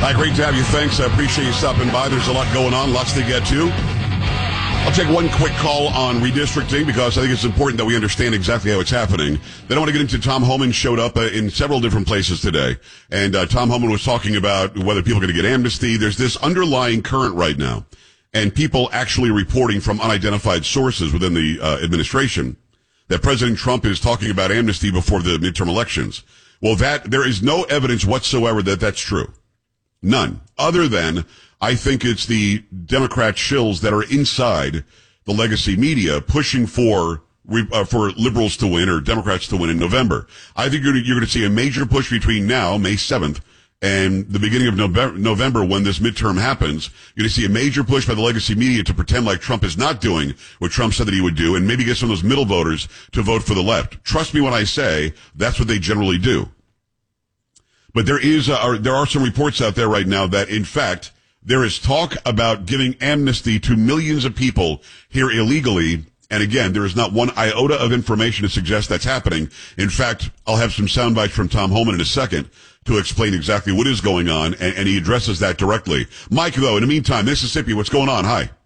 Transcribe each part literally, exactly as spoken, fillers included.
Hi, great to have you. Thanks. I appreciate you stopping by. There's a lot going on, lots to get to. I'll take one quick call on redistricting because I think it's important that we understand exactly how it's happening. Then I want to get into Tom Homan showed up uh, in several different places today. And uh, Tom Homan was talking about whether people are going to get amnesty. There's this underlying current right now, and people actually reporting from unidentified sources within the uh, administration that President Trump is talking about amnesty before the midterm elections. Well, that there is no evidence whatsoever that that's true. None. Other than, I think it's the Democrat shills that are inside the legacy media pushing for uh, for liberals to win or Democrats to win in November. I think you're, you're going to see a major push between now, May seventh, and the beginning of November, November when this midterm happens. You're going to see a major push by the legacy media to pretend like Trump is not doing what Trump said that he would do and maybe get some of those middle voters to vote for the left. Trust me when I say that's what they generally do. But there is, uh, there are some reports out there right now that, in fact, there is talk about giving amnesty to millions of people here illegally. And again, there is not one iota of information to suggest that's happening. In fact, I'll have some sound bites from Tom Homan in a second to explain exactly what is going on, and, and he addresses that directly. Mike, though, in the meantime, Mississippi, what's going on? Hi.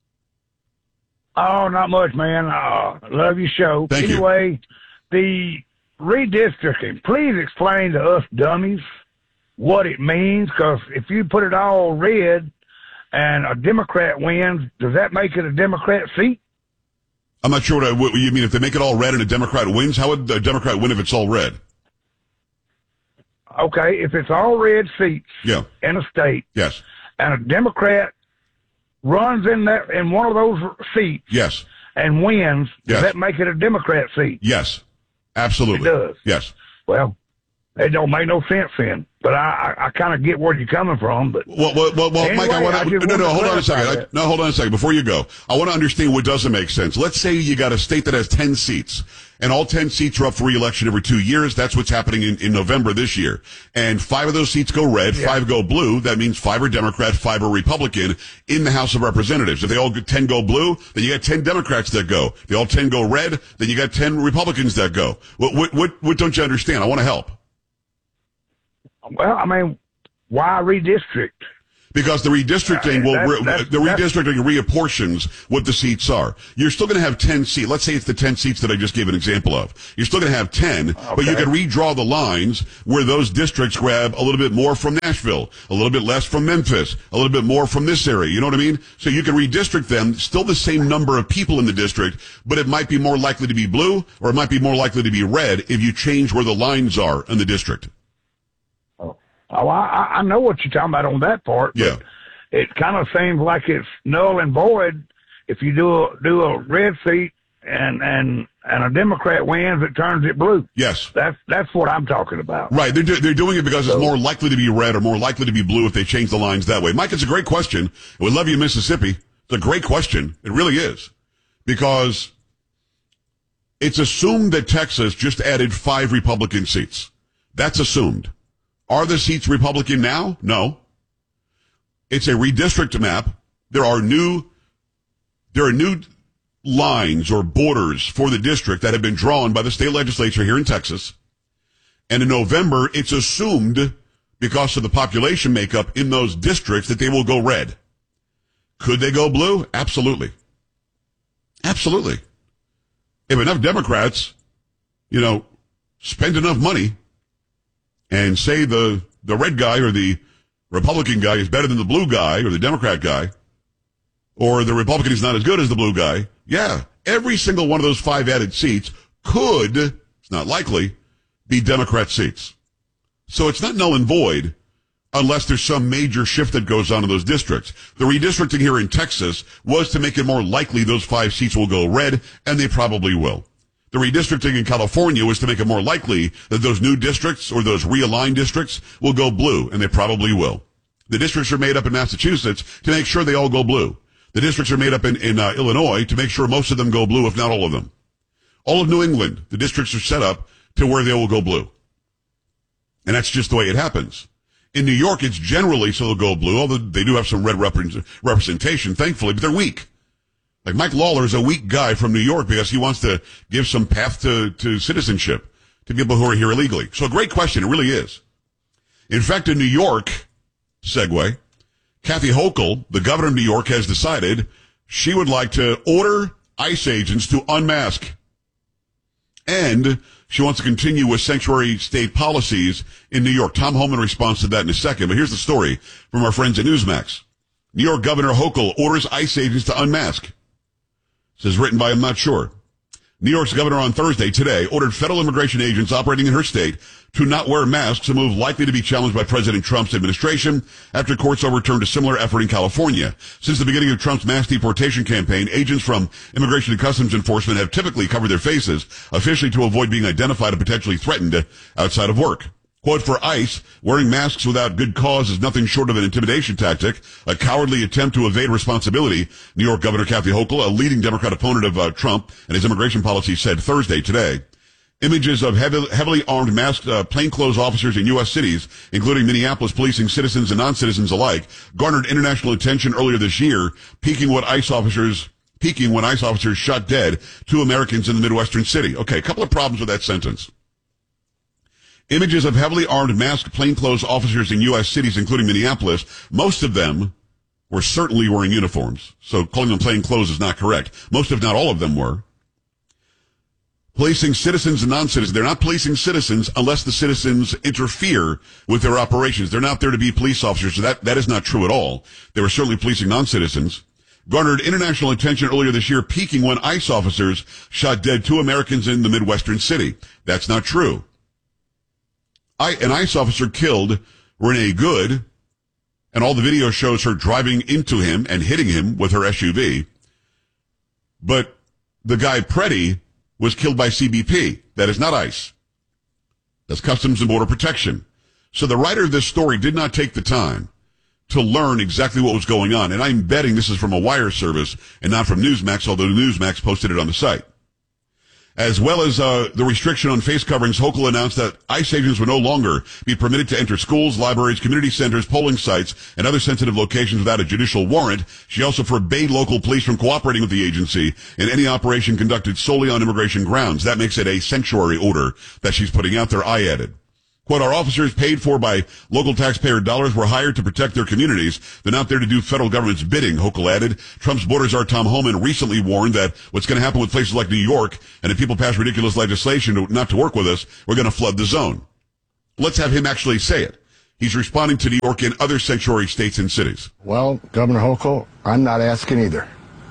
Oh, not much, man. Uh, love your show. Thank you. Anyway, the redistricting, please explain to us dummies what it means, because if you put it all red and a Democrat wins, does that make it a Democrat seat? I'm not sure what, I, what you mean. If they make it all red and a Democrat wins, how would a Democrat win if it's all red? Okay, if it's all red seats yeah. in a state, yes, and a Democrat runs in that in one of those seats, yes, and wins, yes. does that make it a Democrat seat? Yes. Absolutely. It does. Yes. Well, it don't make no sense then. But I, I, I kind of get where you're coming from. But well, well, well, well anyway, Mike, I want to no, no, hold on a second. I, no, hold on a second. Before you go, I want to understand what doesn't make sense. Let's say you got a state that has ten seats, and all ten seats are up for re-election every two years. That's what's happening in, in November this year. And five of those seats go red, yeah. five go blue. That means five are Democrat, five are Republican in the House of Representatives. If they all ten go blue, then you got ten Democrats that go. If they all ten go red, then you got ten Republicans that go. What, what, what, what don't you understand? I want to help. Well, I mean, why redistrict? Because the redistricting will, that's, re, that's, the redistricting reapportions what the seats are. You're still going to have ten seats. Let's say it's the ten seats that I just gave an example of. You're still going to have ten, okay. but you can redraw the lines where those districts grab a little bit more from Nashville, a little bit less from Memphis, a little bit more from this area. You know what I mean? So you can redistrict them, still the same number of people in the district, but it might be more likely to be blue or it might be more likely to be red if you change where the lines are in the district. Oh, I, I know what you're talking about on that part. Yeah. It kind of seems like it's null and void if you do a, do a red seat and, and, and a Democrat wins, it turns it blue. Yes. That's, that's what I'm talking about. Right. They're, do, they're doing it because so, it's more likely to be red or more likely to be blue if they change the lines that way. Mike, it's a great question. We love you in Mississippi. It's a great question. It really is. Because it's assumed that Texas just added five Republican seats. That's assumed. Are the seats Republican now? No. It's a redistrict map. There are new, there are new lines or borders for the district that have been drawn by the state legislature here in Texas. And in November, it's assumed because of the population makeup in those districts that they will go red. Could they go blue? Absolutely. Absolutely. If enough Democrats, you know, spend enough money and say the, the red guy or the Republican guy is better than the blue guy or the Democrat guy, or the Republican is not as good as the blue guy, yeah, every single one of those five added seats could, it's not likely, be Democrat seats. So it's not null and void unless there's some major shift that goes on in those districts. The redistricting here in Texas was to make it more likely those five seats will go red, and they probably will. The redistricting in California was to make it more likely that those new districts or those realigned districts will go blue, and they probably will. The districts are made up in Massachusetts to make sure they all go blue. The districts are made up in, in uh, Illinois to make sure most of them go blue, if not all of them. All of New England, the districts are set up to where they will go blue. And that's just the way it happens. In New York, it's generally so they'll go blue, although they do have some red rep- representation, thankfully, but they're weak. Like Mike Lawler is a weak guy from New York because he wants to give some path to, to citizenship to people who are here illegally. So a great question. It really is. In fact, in New York, segue. Kathy Hochul, the governor of New York, has decided she would like to order ICE agents to unmask. And she wants to continue with sanctuary state policies in New York. Tom Homan responds to that in a second. But here's the story from our friends at Newsmax. New York Governor Hochul orders ICE agents to unmask. This is written by I'm not sure. New York's governor on Thursday, today, ordered federal immigration agents operating in her state to not wear masks, a move likely to be challenged by President Trump's administration after courts overturned a similar effort in California. Since the beginning of Trump's mass deportation campaign, agents from Immigration and Customs Enforcement have typically covered their faces, officially to avoid being identified and potentially threatened outside of work. Quote, for ICE, wearing masks without good cause is nothing short of an intimidation tactic, a cowardly attempt to evade responsibility, New York Governor Kathy Hochul, a leading Democrat opponent of uh, Trump and his immigration policy, said Thursday today. Images of heavy, heavily armed masked uh, plainclothes officers in U S cities, including Minneapolis, policing citizens and non-citizens alike, garnered international attention earlier this year, peaking what ICE officers peaking when ICE officers shot dead two Americans in the Midwestern city. Okay, a couple of problems with that sentence. Images of heavily armed masked plainclothes officers in U S cities, including Minneapolis, most of them were certainly wearing uniforms. So calling them plainclothes is not correct. Most, if not all of them, were. Policing citizens and non-citizens. They're not policing citizens unless the citizens interfere with their operations. They're not there to be police officers, so that, that is not true at all. They were certainly policing non-citizens. Garnered international attention earlier this year, peaking when ICE officers shot dead two Americans in the Midwestern city. That's not true. I, an ICE officer killed Renee Good, and all the video shows her driving into him and hitting him with her S U V. But the guy Preddy was killed by C B P. That is not ICE. That's Customs and Border Protection. So the writer of this story did not take the time to learn exactly what was going on. And I'm betting this is from a wire service and not from Newsmax, although Newsmax posted it on the site. As well as uh, the restriction on face coverings, Hochul announced that ICE agents would no longer be permitted to enter schools, libraries, community centers, polling sites, and other sensitive locations without a judicial warrant. She also forbade local police from cooperating with the agency in any operation conducted solely on immigration grounds. That makes it a sanctuary order that she's putting out there, I added. Quote, our officers paid for by local taxpayer dollars were hired to protect their communities. They're not there to do federal government's bidding, Hochul added. Trump's border czar Tom Homan recently warned that what's going to happen with places like New York, and if people pass ridiculous legislation to, not to work with us, we're going to flood the zone. Let's have him actually say it. He's responding to New York and other sanctuary states and cities. Well, Governor Hochul, I'm not asking either.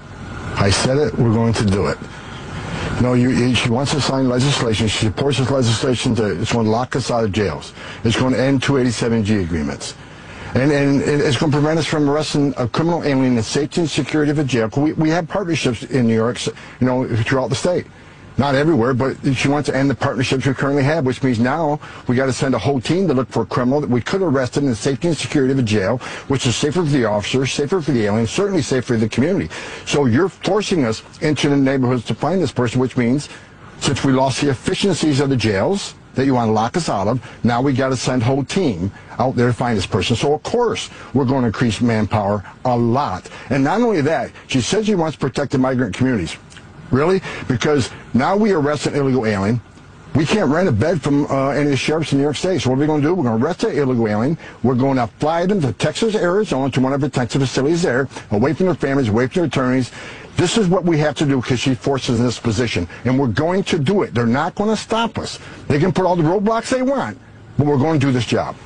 I said it, we're going to do it. No, you, she wants to sign legislation. She supports this legislation. To, it's going to lock us out of jails. It's going to end two eighty-seven G agreements. And, and it's going to prevent us from arresting a criminal alien in the safety and security of a jail. We, we have partnerships in New York, you know, throughout the state. Not everywhere, but she wants to end the partnerships we currently have, which means now we got to send a whole team to look for a criminal that we could arrest in the safety and security of a jail, which is safer for the officers, safer for the aliens, certainly safer for the community. So you're forcing us into the neighborhoods to find this person, which means since we lost the efficiencies of the jails that you want to lock us out of, now we got to send a whole team out there to find this person. So of course we're going to increase manpower a lot. And not only that, she says she wants to protect the migrant communities. Really? Because now we arrest an illegal alien. We can't rent a bed from uh, any of the sheriffs in New York State. So what are we going to do? We're going to arrest the illegal alien. We're going to fly them to Texas, Arizona, to one of the detention facilities there, away from their families, away from their attorneys. This is what we have to do because she forces us in this position. And we're going to do it. They're not going to stop us. They can put all the roadblocks they want, but we're going to do this job.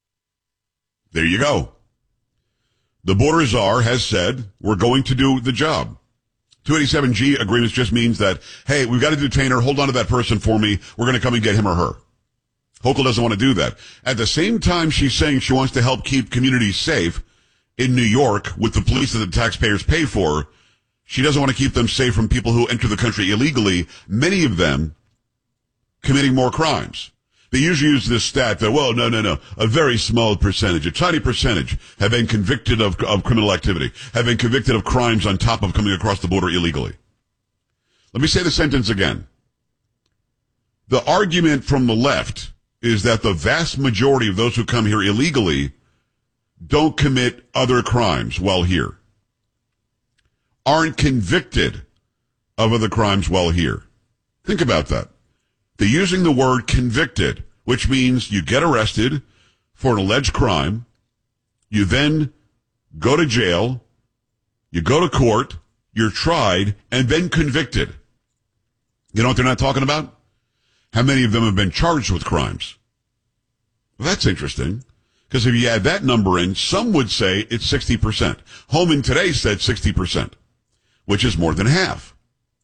There you go. The border czar has said we're going to do the job. two eighty-seven G agreements just means that, hey, we've got a detainer, hold on to that person for me, we're going to come and get him or her. Hochul doesn't want to do that. At the same time, she's saying she wants to help keep communities safe in New York with the police that the taxpayers pay for. She doesn't want to keep them safe from people who enter the country illegally, many of them committing more crimes. They usually use this stat that, well, no, no, no, a very small percentage, a tiny percentage have been convicted of, of criminal activity, have been convicted of crimes on top of coming across the border illegally. Let me say the sentence again. The argument from the left is that the vast majority of those who come here illegally don't commit other crimes while here, aren't convicted of other crimes while here. Think about that. They're using the word convicted, which means you get arrested for an alleged crime, You then go to jail, you go to court, you're tried, and then convicted. You know what they're not talking about? How many of them have been charged with crimes? Well, that's interesting, because if you add that number in, some would say it's sixty percent. Holman today said sixty percent, which is more than half.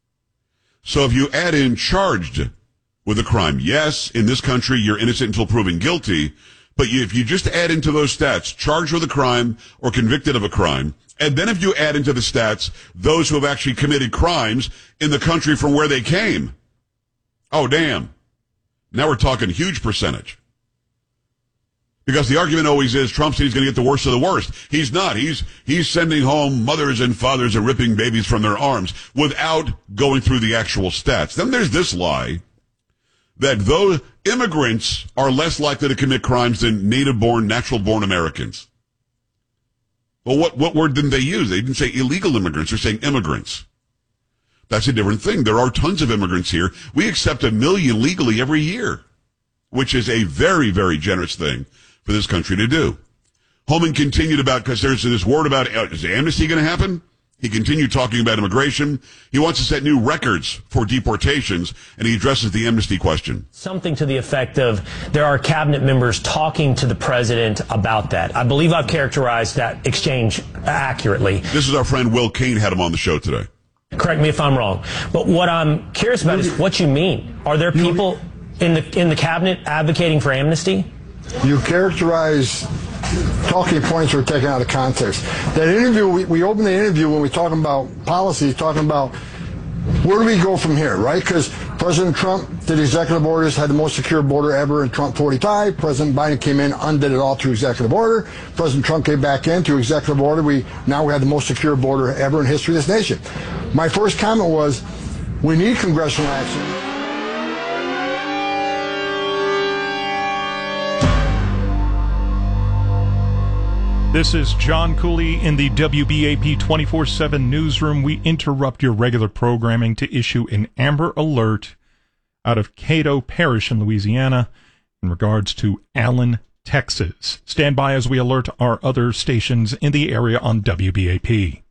So if you add in charged with a crime, yes, in this country, you're innocent until proven guilty, but you, if you just add into those stats, charged with a crime or convicted of a crime, and then if you add into the stats those who have actually committed crimes in the country from where they came, oh, damn. Now we're talking huge percentage. Because the argument always is Trump said he's going to get the worst of the worst. He's not. He's he's sending home mothers and fathers and ripping babies from their arms without going through the actual stats. Then there's this lie that those immigrants are less likely to commit crimes than native-born, natural-born Americans. Well, what, what word didn't they use? They didn't say illegal immigrants. They're saying immigrants. That's a different thing. There are tons of immigrants here. We accept a million legally every year, which is a very, very generous thing for this country to do. Holman continued about, because there's this word about, is amnesty going to happen? He continued talking about immigration. He wants to set new records for deportations, and he addresses the amnesty question. Something to the effect of there are cabinet members talking to the president about that. I believe I've characterized that exchange accurately. This is our friend Will Cain, had him on the show today. Correct me if I'm wrong. But what I'm curious about is what you mean. Are there people in the in the cabinet advocating for amnesty? You characterize talking points were taken out of context. That interview, we, we opened the interview when we're talking about policy, talking about where do we go from here, right? Because President Trump did executive orders, had the most secure border ever in Trump forty-five. President Biden came in, undid it all through executive order. President Trump came back in through executive order. We now we have the most secure border ever in history of this nation. My first comment was, we need congressional action. This is John Cooley in the W B A P twenty-four seven newsroom. We interrupt your regular programming to issue an Amber Alert out of Cato Parish in Louisiana in regards to Allen, Texas. Stand by as we alert our other stations in the area on W B A P.